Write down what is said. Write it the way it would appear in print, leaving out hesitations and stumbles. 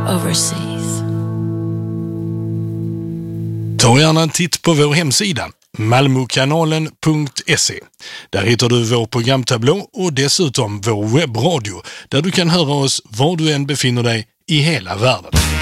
overseas. Ta gärna en titt på vår hemsida malmokanalen.se. Där hittar du vår programtablå och dessutom vår webbradio där du kan höra oss var du än befinner dig i hela världen.